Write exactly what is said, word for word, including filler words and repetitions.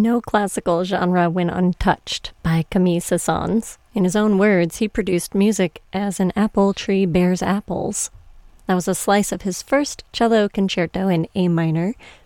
no classical genre went untouched by Camille Saint-Saëns. In his own words, he produced music as an apple tree bears apples. That was a slice of his first cello concerto in A minor,